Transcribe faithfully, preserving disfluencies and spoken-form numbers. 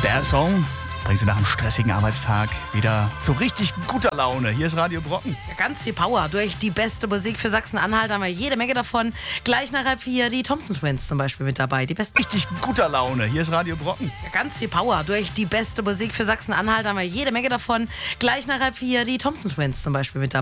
Der Song bringt Sie nach einem stressigen Arbeitstag wieder zu richtig guter Laune. Hier ist Radio Brocken. Ja, ganz viel Power durch die beste Musik für Sachsen-Anhalt. Haben wir jede Menge davon. Gleich nach halb vier die Thompson Twins zum Beispiel mit dabei. Die besten Richtig guter Laune. Hier ist Radio Brocken. Ja, ganz viel Power durch die beste Musik für Sachsen-Anhalt. Haben wir jede Menge davon. Gleich nach halb vier die Thompson Twins zum Beispiel mit dabei.